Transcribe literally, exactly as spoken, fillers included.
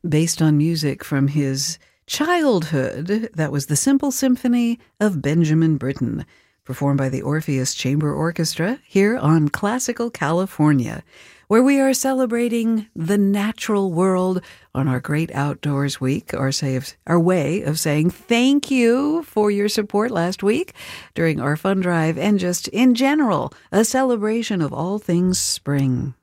based on music from his childhood. That was the Simple Symphony of Benjamin Britten, performed by the Orpheus Chamber Orchestra here on Classical California, where we are celebrating the natural world on our Great Outdoors Week, our, say of, our way of saying thank you for your support last week during our fund drive, and just in general, a celebration of all things spring.